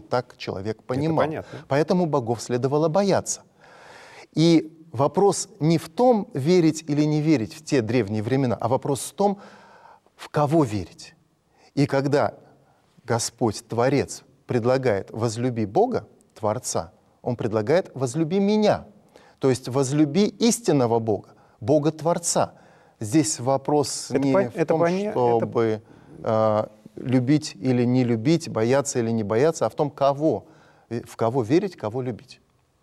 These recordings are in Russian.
так человек Это понимал. понятно. Поэтому богов следовало бояться. И вопрос не в том, верить или не верить в те древние времена, а вопрос в том, в кого верить. И когда Господь, Творец, предлагает «возлюби Бога, Творца», Он предлагает «возлюби меня». То есть возлюби истинного Бога, Бога-Творца. Здесь вопрос не в том, чтобы любить или не любить, бояться или не бояться, а в том, в кого верить, кого любить.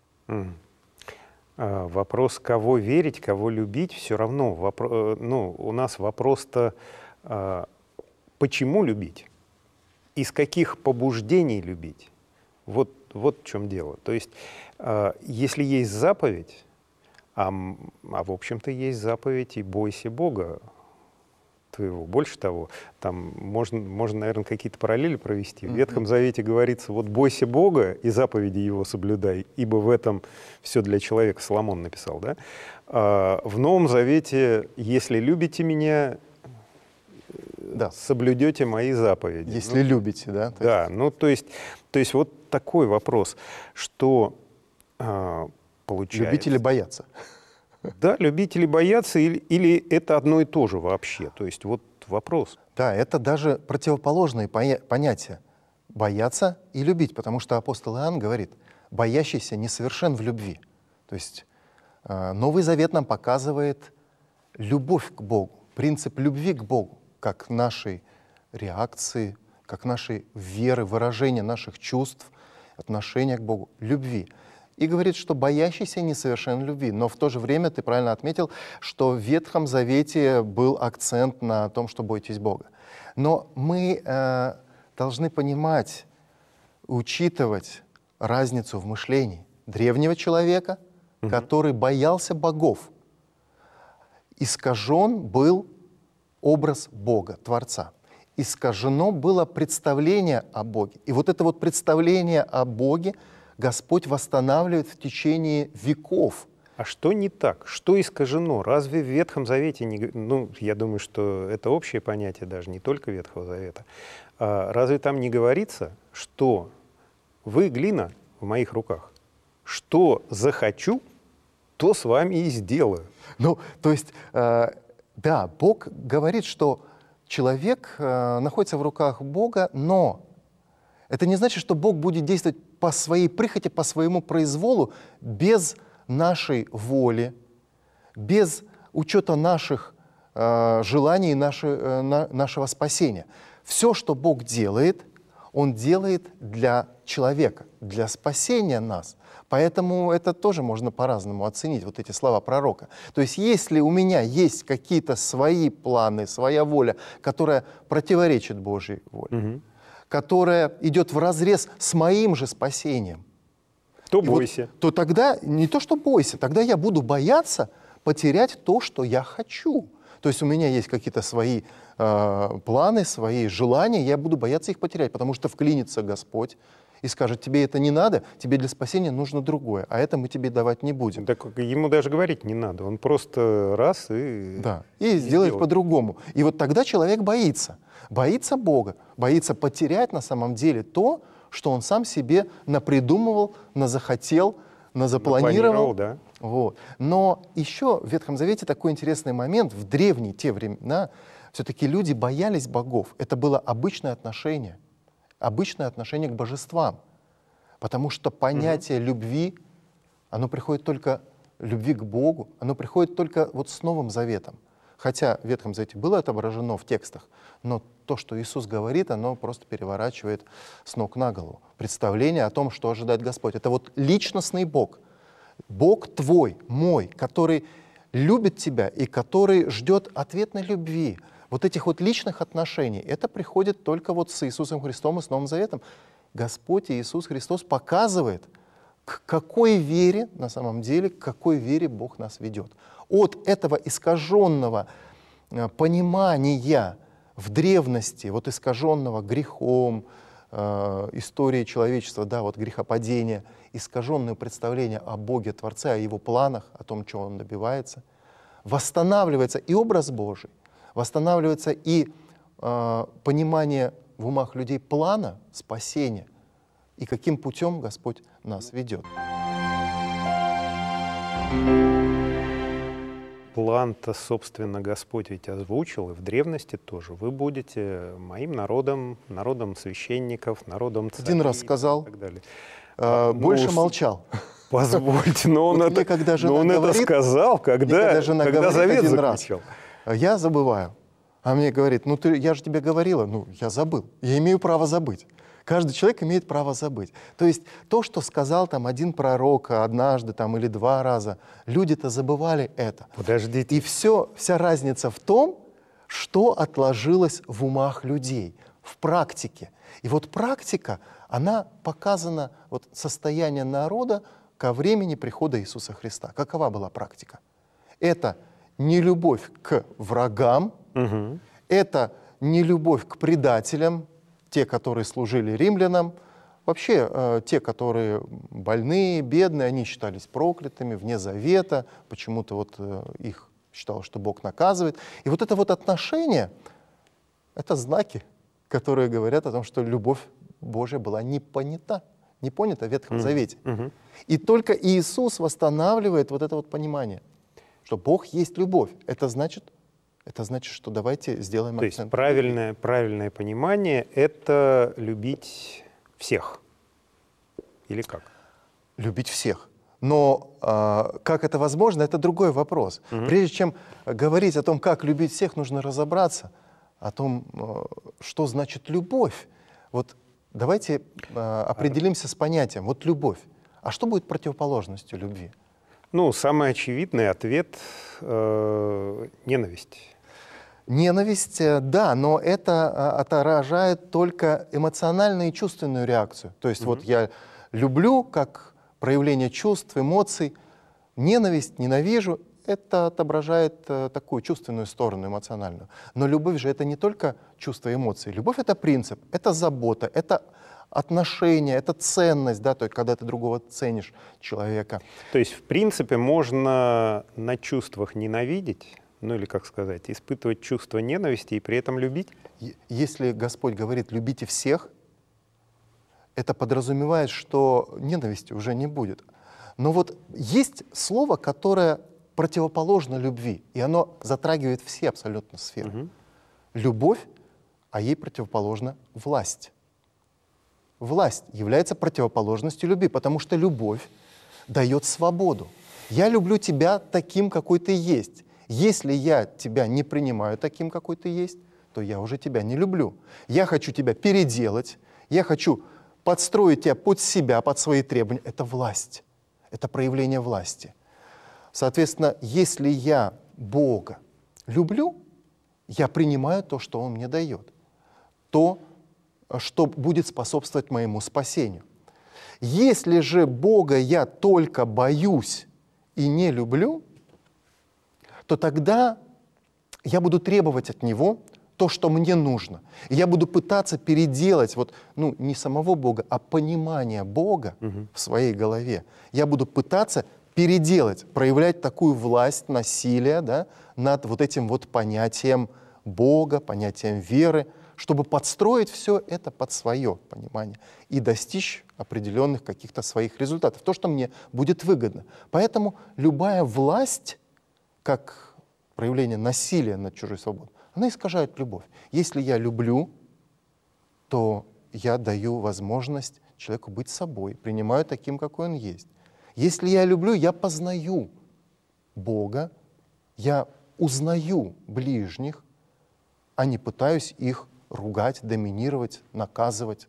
Вопрос, кого верить, кого любить, все равно. У нас вопрос-то, почему любить? Из каких побуждений любить? Вот в чем дело. То есть, если есть заповедь, в общем-то есть заповедь и бойся Бога твоего. Больше того, там можно, наверное, какие-то параллели провести. В Ветхом Завете говорится, вот бойся Бога и заповеди Его соблюдай, ибо в этом все для человека. Соломон написал, да? В Новом Завете, если любите меня, соблюдете мои заповеди. Если любите, да? Да, то есть вот такой вопрос, что получается. Любить или бояться? Да, любить или бояться, или это одно и то же вообще? То есть вот вопрос. Да, это даже противоположные понятия. Бояться и любить, потому что апостол Иоанн говорит, боящийся несовершен в любви. То есть Новый Завет нам показывает любовь к Богу, принцип любви к Богу, как нашей реакции, как нашей веры, выражения наших чувств, отношения к Богу, любви. И говорит, что боящийся несовершен в любви. Но в то же время ты правильно отметил, что в Ветхом Завете был акцент на том, что бойтесь Бога. Но мы должны понимать, учитывать разницу в мышлении древнего человека, который боялся богов. Искажен был образ Бога, Творца. Искажено было представление о Боге. И вот это вот представление о Боге Господь восстанавливает в течение веков. А что не так? Что искажено? Разве в Ветхом Завете не... я думаю, что это общее понятие даже, не только Ветхого Завета. Разве там не говорится, что вы глина в моих руках? Что захочу, то с вами и сделаю. То есть, да, Бог говорит, что человек находится в руках Бога, но это не значит, что Бог будет действовать по своей прихоти, по своему произволу, без нашей воли, без учета наших желаний, нашего спасения. Все, что Бог делает, Он делает для человека, для спасения нас. Поэтому это тоже можно по-разному оценить, вот эти слова пророка. То есть если у меня есть какие-то свои планы, своя воля, которая противоречит Божьей воле, которая идет вразрез с моим же спасением, то бойся. То тогда не то, что бойся, тогда я буду бояться потерять то, что я хочу. То есть у меня есть какие-то свои планы, свои желания, я буду бояться их потерять, потому что вклинится Господь и скажет, тебе это не надо, тебе для спасения нужно другое, а это мы тебе давать не будем. Так ему даже говорить не надо, он просто раз и... Да, и сделает по-другому. И вот тогда человек боится Бога, боится потерять на самом деле то, что он сам себе напридумывал, назахотел, назапланировал. Да. Вот. Но еще в Ветхом Завете такой интересный момент, в древние те времена все-таки люди боялись богов. Это было обычное отношение к божествам. Потому что понятие любви, оно приходит только, любви к Богу, оно приходит только вот с Новым Заветом. Хотя в Ветхом Завете было отображено в текстах, но то, что Иисус говорит, оно просто переворачивает с ног на голову. Представление о том, что ожидает Господь. Это вот личностный Бог. Бог твой, мой, который любит тебя и который ждет ответной любви. Вот этих вот личных отношений, это приходит только вот с Иисусом Христом и с Новым Заветом. Господь Иисус Христос показывает, к какой вере, на самом деле, к какой вере Бог нас ведет. От этого искаженного понимания в древности, вот искаженного грехом, истории человечества, да, вот грехопадения, искаженное представление о Боге Творце, о Его планах, о том, чего Он добивается, восстанавливается и образ Божий, восстанавливается и понимание в умах людей плана спасения, и каким путем Господь нас ведет. План-то, собственно, Господь ведь озвучил, и в древности тоже. Вы будете моим народом, народом священников, народом царей. Один раз сказал, и так далее. больше молчал. Позвольте, но он, Вот мне, когда жена это говорит, сказал, когда завет один раз, заключал. я забываю. А мне говорит, я же тебе говорила, я забыл. Я имею право забыть. Каждый человек имеет право забыть. То есть то, что сказал там один пророк однажды там, или 2 раза, люди-то забывали это. Подождите. И вся разница в том, что отложилось в умах людей, в практике. И вот практика, она показана, вот состояние народа ко времени прихода Иисуса Христа. Какова была практика? Это нелюбовь к врагам, это нелюбовь к предателям, те, которые служили римлянам, вообще те, которые больные, бедные, они считались проклятыми, вне завета, почему-то вот их считалось, что Бог наказывает. И вот это вот отношение, это знаки, которые говорят о том, что любовь Божья была не понята в Ветхом Завете. И только Иисус восстанавливает вот это вот понимание, что Бог есть любовь. Это значит, что давайте сделаем акцент. То есть правильное понимание — это любить всех. Или как? Любить всех. Но как это возможно, это другой вопрос. Прежде чем говорить о том, как любить всех, нужно разобраться о том, что значит любовь. Вот давайте определимся с понятием. Вот любовь. А что будет противоположностью любви? Самый очевидный ответ — ненависть. Ненависть, да, но это отражает только эмоциональную и чувственную реакцию. То есть вот я люблю как проявление чувств, эмоций. Ненависть, ненавижу — это отображает такую чувственную сторону, эмоциональную. Но любовь же — это не только чувства и эмоции. Любовь — это принцип, это забота, это отношение, это ценность, да, то есть когда ты другого ценишь человека. То есть, в принципе, можно на чувствах ненавидеть, или, как сказать, испытывать чувство ненависти и при этом любить? Если Господь говорит «любите всех», это подразумевает, что ненависти уже не будет. Но вот есть слово, которое противоположно любви, и оно затрагивает все абсолютно сферы. Любовь, а ей противоположна власть. Власть является противоположностью любви, потому что любовь дает свободу. Я люблю тебя таким, какой ты есть. Если я тебя не принимаю таким, какой ты есть, то я уже тебя не люблю. Я хочу тебя переделать, я хочу подстроить тебя под себя, под свои требования. Это власть, это проявление власти. Соответственно, если я Бога люблю, я принимаю то, что Он мне дает, то, что будет способствовать моему спасению. Если же Бога я только боюсь и не люблю, то тогда я буду требовать от Него то, что мне нужно. И я буду пытаться переделать не самого Бога, а понимание Бога в своей голове. Я буду пытаться переделать, проявлять такую власть, насилие, да, над вот этим вот понятием Бога, понятием веры, чтобы подстроить все это под свое понимание и достичь определенных каких-то своих результатов, то, что мне будет выгодно. Поэтому любая власть, как проявление насилия над чужой свободой, она искажает любовь. Если я люблю, то я даю возможность человеку быть собой, принимаю таким, какой он есть. Если я люблю, я познаю Бога, я узнаю ближних, а не пытаюсь их ругать, доминировать, наказывать.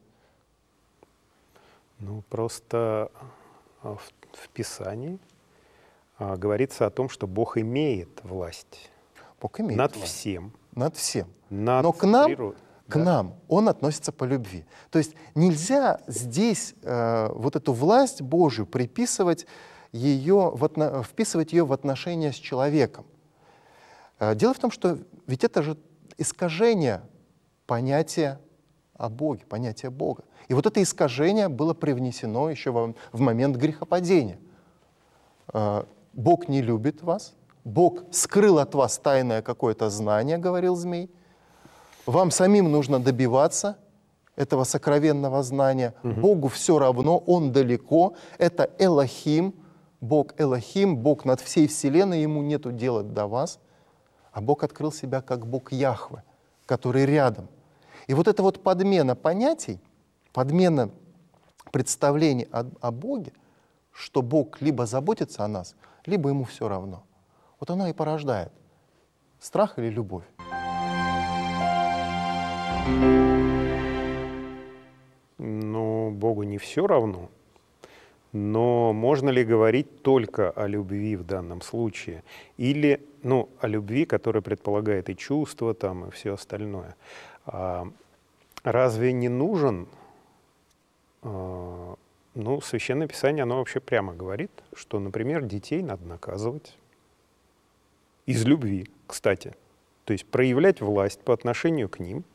Просто в Писании говорится о том, что Бог имеет власть. Бог имеет над власть. всем. Над всем. Над Но к нам, природой. нам он относится по любви. То есть нельзя здесь вот эту власть Божию приписывать ее, вписывать ее в отношения с человеком. Дело в том, что ведь это же искажение понятия о Боге, понятия Бога. И вот это искажение было привнесено еще в момент грехопадения. Бог не любит вас, Бог скрыл от вас тайное какое-то знание, говорил змей. Вам самим нужно добиваться этого сокровенного знания. Богу все равно, Он далеко. Это Элохим, Бог Элохим, Бог над всей вселенной, Ему нету дела до вас. А Бог открыл себя как Бог Яхве, который рядом. И вот эта вот подмена понятий, подмена представлений о Боге, что Бог либо заботится о нас, либо Ему все равно. Вот она и порождает страх или любовь. Ну, Богу не все равно. Но можно ли говорить только о любви в данном случае? Или, ну, о любви, которая предполагает и чувства, там, и все остальное? Разве не нужен, ну, Священное Писание, оно вообще прямо говорит, что, например, детей надо наказывать из любви, кстати. То есть проявлять власть по отношению к ним,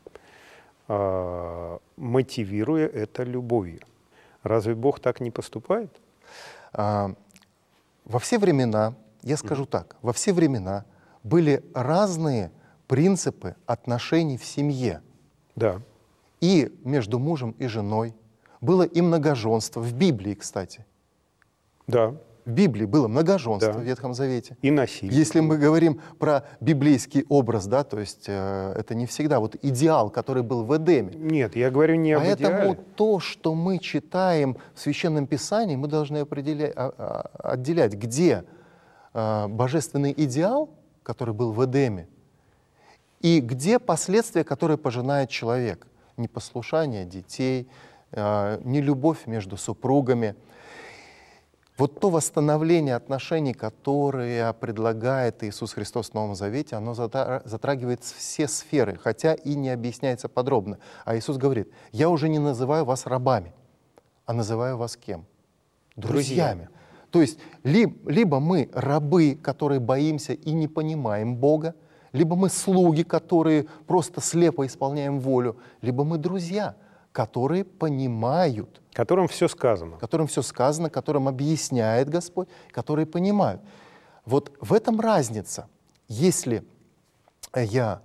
мотивируя это любовью. Разве Бог так не поступает? Во все времена, я скажу так, во все времена были разные принципы отношений в семье. Да. И между мужем и женой. Было и многоженство. В Библии, кстати. Да. В Библии было многоженство, Да. в Ветхом Завете. И насилие. Если мы говорим про библейский образ, да, то есть это не всегда вот идеал, который был в Эдеме. Нет, я говорю не об Поэтому идеале. то, что мы читаем в Священном Писании, мы должны отделять, где божественный идеал, который был в Эдеме, и где последствия, которые пожинает человек. Непослушание детей, нелюбовь между супругами. Вот то восстановление отношений, которое предлагает Иисус Христос в Новом Завете, оно затрагивает все сферы, хотя и не объясняется подробно. А Иисус говорит: «Я уже не называю вас рабами, а называю вас кем? Друзьями». То есть либо мы рабы, которые боимся и не понимаем Бога, либо мы слуги, которые просто слепо исполняем волю, либо мы друзья, которые понимают, Которым все сказано. которым все сказано, которым объясняет Господь, которые понимают. Вот в этом разница. Если я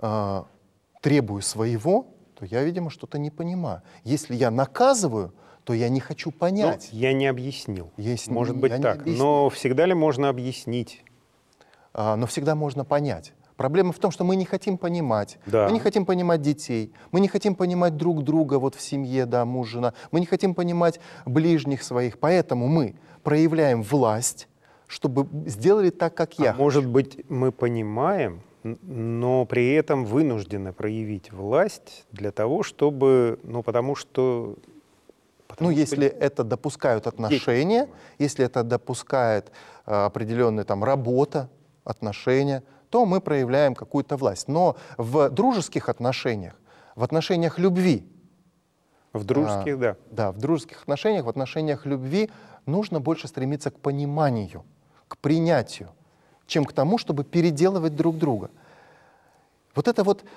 требую своего, то я, видимо, что-то не понимаю. Если я наказываю, то я не хочу понять. Я не объяснил. Если Может быть я не так. объяснил. Но всегда ли можно объяснить? Но всегда можно понять. Проблема в том, что мы не хотим понимать. Да. Мы не хотим понимать детей. Мы не хотим понимать друг друга вот в семье, да, муж, жена. Мы не хотим понимать ближних своих. Поэтому мы проявляем власть, чтобы сделали так, как я. Может быть, мы понимаем, но при этом вынуждены проявить власть для того, чтобы, потому что Если это допускают отношения, если это допускает определенная там работа, отношения, то мы проявляем какую-то власть. Но в дружеских отношениях, в отношениях любви, в дружеских, да. Да, в дружеских отношениях, в отношениях любви нужно больше стремиться к пониманию, к принятию, чем к тому, чтобы переделывать друг друга. Вот это вот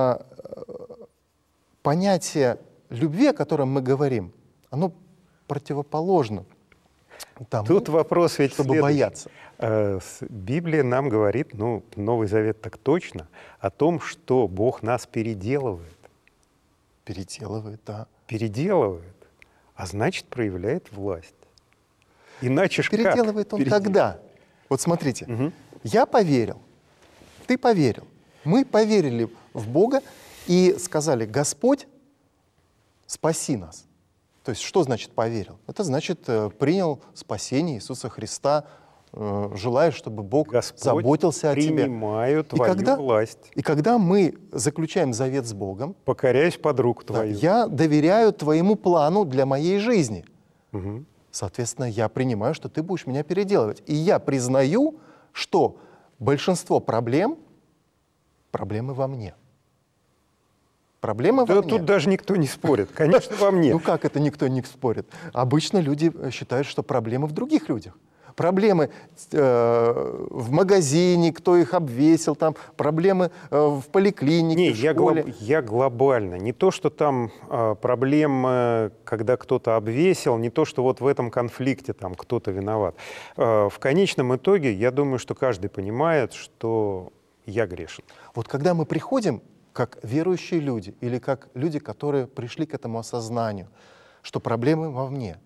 понятие любви, о котором мы говорим, оно противоположно тому, Тут вопрос ведь чтобы следующий. бояться. Библия нам говорит, Новый Завет так точно, о том, что Бог нас переделывает. Переделывает, да. Переделывает, а значит, проявляет власть. Иначе ж как? Переделывает он когда? Вот смотрите, я поверил, ты поверил, мы поверили в Бога и сказали: Господь, спаси нас. То есть что значит поверил? Это значит принял спасение Иисуса Христа, желая, чтобы Бог Господь заботился о тебе. принимаю твою власть. И когда мы заключаем завет с Богом, Покоряюсь под руку да, твою. я доверяю твоему плану для моей жизни. Мгм. Соответственно, я принимаю, что ты будешь меня переделывать. И я признаю, что большинство проблемы во мне. Проблема Да во мне. тут даже никто не спорит. Конечно, во мне. Ну как это никто не спорит? Обычно люди считают, что проблемы в других людях. Проблемы в магазине, кто их обвесил, там, проблемы в поликлинике, Не, в школе. я глобально. Не то, что там проблемы, когда кто-то обвесил, не то, что вот в этом конфликте там кто-то виноват. В конечном итоге, я думаю, что каждый понимает, что я грешен. Вот когда мы приходим как верующие люди или как люди, которые пришли к этому осознанию, что проблемы вовне.